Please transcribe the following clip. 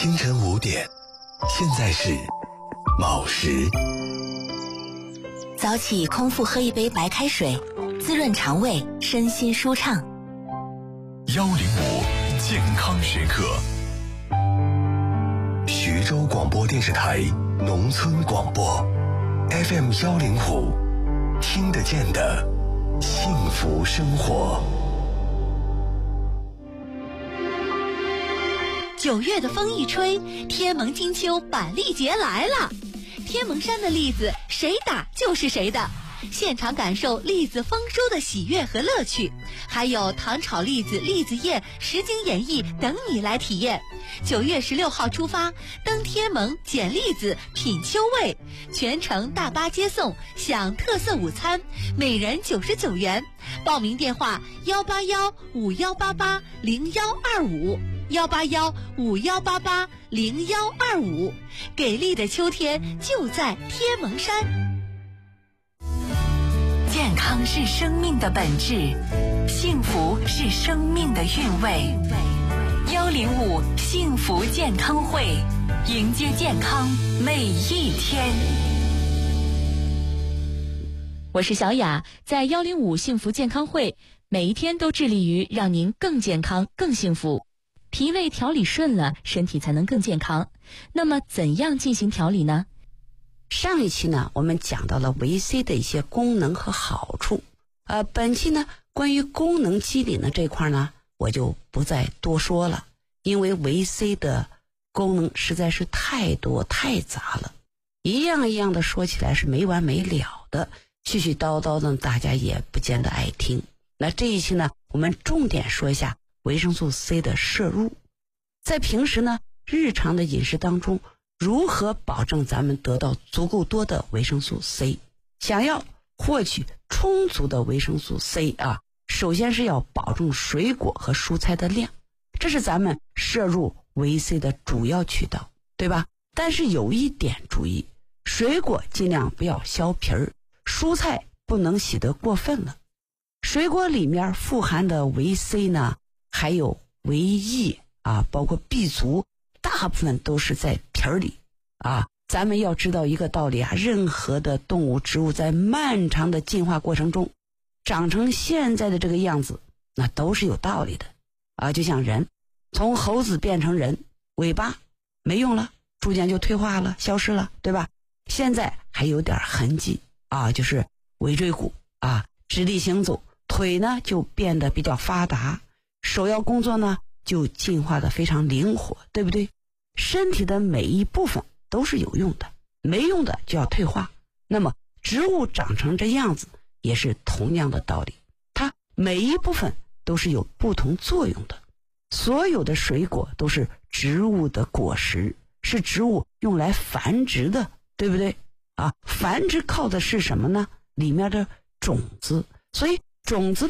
清晨5点，现在是卯时。 早起空腹喝一杯白开水，滋润肠胃，身心舒畅。 105健康时刻，徐州广播电视台农村广播 FM 105，听得见的幸福生活。 9月的风一吹，天蒙金秋板栗节来了。天蒙山的栗子谁打就是谁的，现场感受栗子丰收的喜悦和乐趣，还有糖炒栗子、栗子宴、实景演绎等你来体验。9月16号出发，登天蒙捡栗子品秋味，全程大巴接送，享特色午餐，每人99元。报名电话18151880125，18151880125。给力的秋天就在天蒙山。 健康是生命的本质，幸福是生命的韵味。105幸福健康会，迎接健康每一天。 我是小雅，在105幸福健康会，每一天都致力于让您更健康、更幸福。脾胃调理顺了，身体才能更健康。那么怎样进行调理呢？ 上一期呢，我们讲到了维 C 的一些功能和好处。本期呢，关于功能机理呢这块呢，我就不再多说了，因为维 C 的功能实在是太多太杂了，一样一样的说起来是没完没了的，絮絮叨叨的大家也不见得爱听。那这一期呢，我们重点说一下维生素 C 的摄入。在平时呢，日常的饮食当中，如何保证咱们得到足够多的维生素 C？ 想要获取充足的维生素 C 首先是要保证水果和蔬菜的量，这是咱们摄入维 C 的主要渠道，对吧？但是有一点注意，水果尽量不要削皮儿，蔬菜不能洗得过分了。水果里面富含的维 C 呢，还有维 E 包括 B 族，大部分都是在皮儿里咱们要知道一个道理任何的动物植物在漫长的进化过程中长成现在的这个样子，那都是有道理的就像人从猴子变成人，尾巴没用了，逐渐就退化了，消失了，对吧？现在还有点痕迹就是尾椎骨直立行走，腿呢就变得比较发达，手要工作呢就进化的非常灵活，对不对？身体的每一部分都是有用的，没用的就要退化。那么植物长成这样子也是同样的道理，它每一部分都是有不同作用的。所有的水果都是植物的果实，是植物用来繁殖的，对不对繁殖靠的是什么呢？里面的种子。所以种子